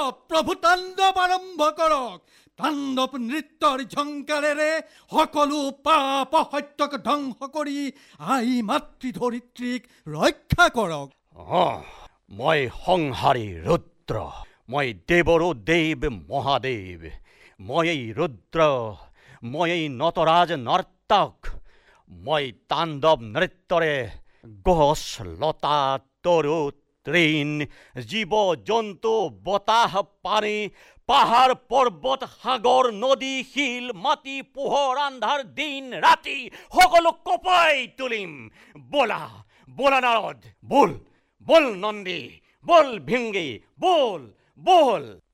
প্ৰভু তাণ্ডৱ আৰম্ভ কৰক তাণ্ডৱ নৃত্যৰ ঝংকাৰেৰে সকলো পাপ সত্যক ধ্বংস কৰি আই মাতৃ ধৰিত্ৰীক ৰক্ষা কৰক মই সংহাৰী ৰুদ্ৰ মই দেৱৰো দেৱ মহাদেৱ মই এই ৰুদ্ৰ মই এই নটৰাজ নৰ্তক মই তাণ্ডৱ নৃত্যৰে গছ লতা তৰু তৃণ জীৱ জন্তু বতাহ পানী পাহাৰ পৰ্বত সাগৰ নদী শিল মাটি পোহৰ আন্ধাৰ দিন ৰাতি সকলো কপাই তুলিম বলা বলা নাৰদ বল বল নন্দী বল ভিংগী বল বল